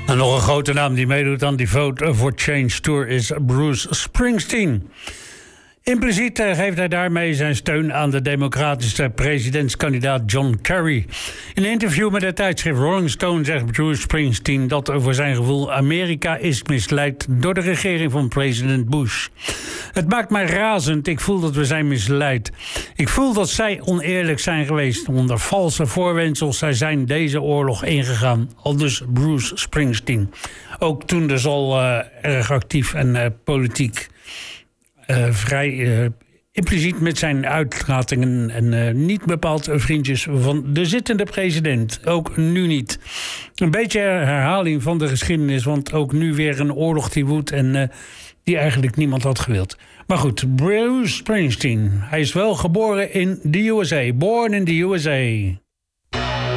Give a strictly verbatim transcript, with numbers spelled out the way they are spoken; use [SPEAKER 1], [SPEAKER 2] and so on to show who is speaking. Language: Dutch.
[SPEAKER 1] En nog een grote naam die meedoet aan die Vote for Change Tour is Bruce Springsteen. Impliciet geeft hij daarmee zijn steun aan de democratische presidentskandidaat John Kerry. In een interview met het tijdschrift Rolling Stone zegt Bruce Springsteen dat voor zijn gevoel Amerika is misleid door de regering van president Bush. Het maakt mij razend. Ik voel dat we zijn misleid. Ik voel dat zij oneerlijk zijn geweest. Onder valse voorwendsels zij zijn deze oorlog ingegaan. Aldus Bruce Springsteen. Ook toen dus al uh, erg actief en uh, politiek. Uh, vrij uh, impliciet met zijn uitlatingen en uh, niet bepaald vriendjes van de zittende president. Ook nu niet. Een beetje herhaling van de geschiedenis, want ook nu weer een oorlog die woedt en uh, die eigenlijk niemand had gewild. Maar goed, Bruce Springsteen. Hij is wel geboren in de U S A. Born in the U S A.